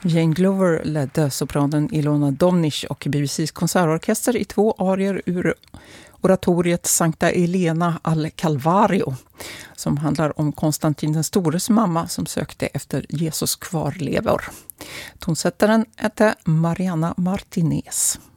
Jane Glover ledde sopranen Ilona Domnish och BBCs konsertorkester i 2 arier ur oratoriet Sankta Elena al Calvario, som handlar om Konstantin den stores mamma som sökte efter Jesus kvarlevor. Tonsättaren hette Mariana Martinez.